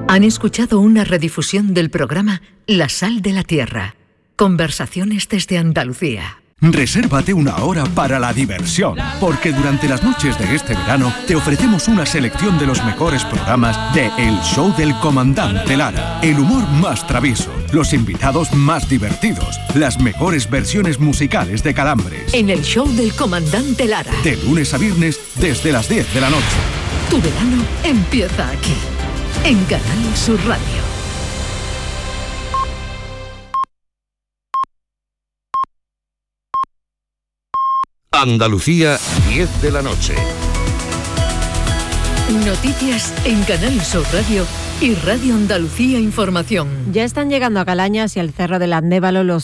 Han escuchado una redifusión del programa La Sal de la Tierra. Conversaciones desde Andalucía. Resérvate una hora para la diversión, porque durante las noches de este verano te ofrecemos una selección de los mejores programas de El Show del Comandante Lara. El humor más travieso, los invitados más divertidos, las mejores versiones musicales de Calambres. En El Show del Comandante Lara. De lunes a viernes desde las 10 de la noche. Tu verano empieza aquí, en Canal Sur Radio. Andalucía, 10 de la noche. Noticias en Canal Sur Radio y Radio Andalucía Información. Ya están llegando a Calañas y al Cerro del Andévalo los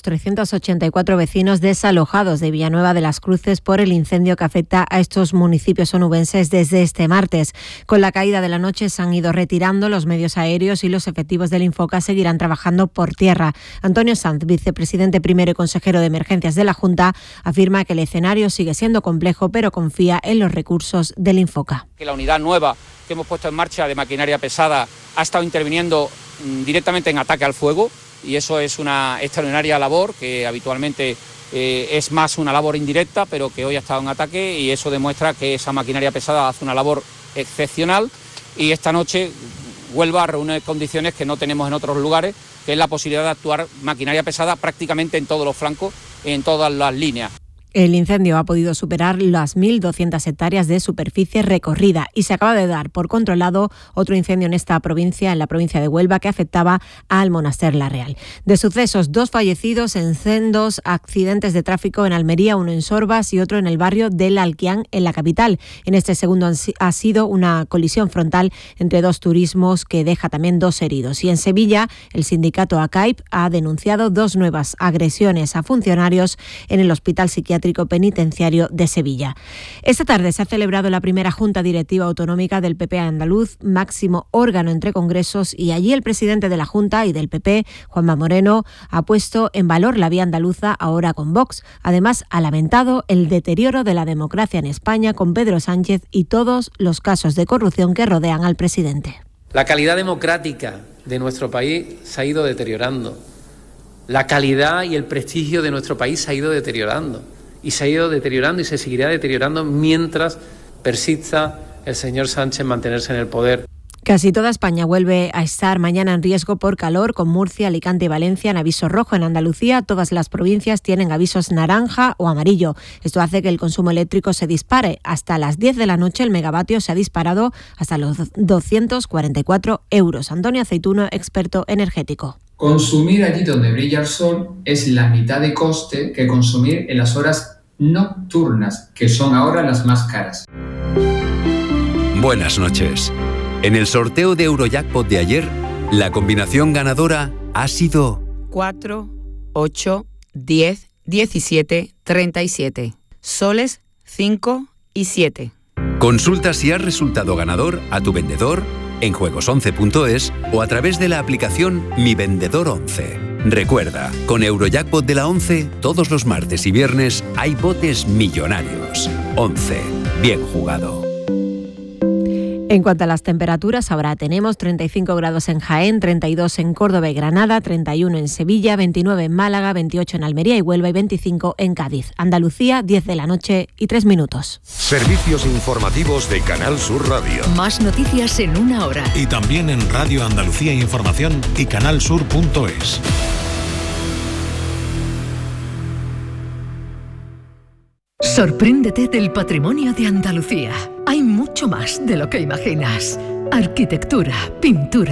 384 vecinos desalojados de Villanueva de las Cruces por el incendio que afecta a estos municipios onubenses desde este martes. Con la caída de la noche se han ido retirando los medios aéreos y los efectivos del Infoca seguirán trabajando por tierra. Antonio Sanz, vicepresidente primero y consejero de Emergencias de la Junta, afirma que el escenario sigue siendo complejo, pero confía en los recursos del Infoca. Que la unidad nueva que hemos puesto en marcha de maquinaria pesada ha estado interviniendo directamente en ataque al fuego, y eso es una extraordinaria labor que habitualmente es más una labor indirecta, pero que hoy ha estado en ataque, y eso demuestra que esa maquinaria pesada hace una labor excepcional. Y esta noche Huelva reúne condiciones que no tenemos en otros lugares, que es la posibilidad de actuar maquinaria pesada prácticamente en todos los flancos, en todas las líneas. El incendio ha podido superar las 1.200 hectáreas de superficie recorrida y se acaba de dar por controlado otro incendio en esta provincia, en la provincia de Huelva, que afectaba al Monaster La Real. De sucesos, 2 fallecidos en sendos accidentes de tráfico en Almería, uno en Sorbas y otro en el barrio del Alquián, en la capital. En este segundo ha sido una colisión frontal entre 2 turismos que deja también 2 heridos. Y en Sevilla, el sindicato ACAIP ha denunciado 2 nuevas agresiones a funcionarios en el Hospital Psiquiátrico Penitenciario de Sevilla. Esta tarde se ha celebrado la primera Junta Directiva Autonómica del PP andaluz, máximo órgano entre congresos, y allí el presidente de la Junta y del PP, Juanma Moreno, ha puesto en valor la vía andaluza ahora con Vox. Además, ha lamentado el deterioro de la democracia en España con Pedro Sánchez y todos los casos de corrupción que rodean al presidente. La calidad democrática de nuestro país se ha ido deteriorando. La calidad y el prestigio de nuestro país se ha ido deteriorando. Y se ha ido deteriorando y se seguirá deteriorando mientras persista el señor Sánchez en mantenerse en el poder. Casi toda España vuelve a estar mañana en riesgo por calor, con Murcia, Alicante y Valencia en aviso rojo. En Andalucía, todas las provincias tienen avisos naranja o amarillo. Esto hace que el consumo eléctrico se dispare. Hasta las 10 de la noche el megavatio se ha disparado hasta los 244 euros. Antonio Aceituno, experto energético. Consumir allí donde brilla el sol es la mitad de coste que consumir en las horas nocturnas, que son ahora las más caras. Buenas noches. En el sorteo de Eurojackpot de ayer, la combinación ganadora ha sido 4, 8, 10, 17, 37. Soles 5 y 7. Consulta si has resultado ganador a tu vendedor en juegos11.es o a través de la aplicación Mi Vendedor 11. Recuerda, con Eurojackpot de la 11, todos los martes y viernes hay botes millonarios. 11. Bien jugado. En cuanto a las temperaturas, ahora tenemos 35 grados en Jaén, 32 en Córdoba y Granada, 31 en Sevilla, 29 en Málaga, 28 en Almería y Huelva y 25 en Cádiz. Andalucía, 10 de la noche y 3 minutos. Servicios informativos de Canal Sur Radio. Más noticias en una hora. Y también en Radio Andalucía Información y canalsur.es. Sorpréndete del patrimonio de Andalucía. Hay mucho más de lo que imaginas. Arquitectura, pintura,